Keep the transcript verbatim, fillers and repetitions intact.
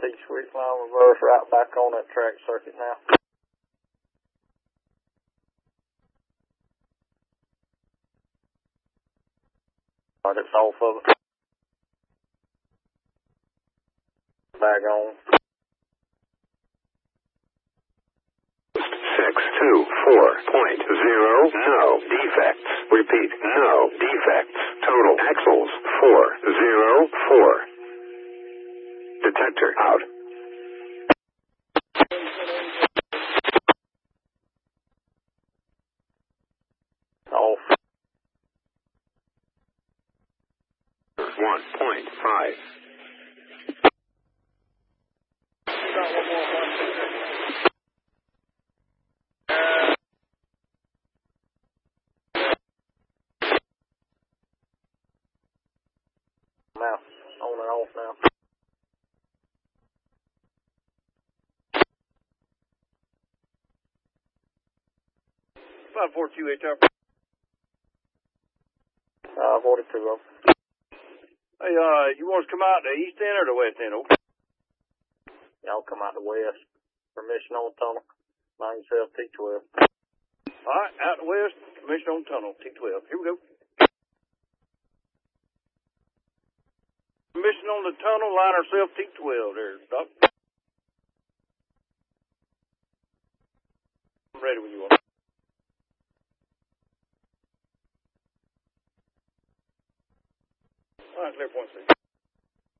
T-switch line reverse right back on that track circuit now. Alright, it's off of it. Back on. six two four point zero, no defects. Repeat, no defects. Total axles, four zero four. Detector out. Off. one point five. Now, on and off now. five four two H R. Uh, forty-two of them. Hey, uh, you want us to come out the east end or the west end? Okay. Y'all come out the west. Permission on the tunnel. nine self T twelve. All right, out the west, permission on tunnel, T twelve. Here we go. Permission on the tunnel, line ourselves T twelve there, Doc. I'm ready when you are.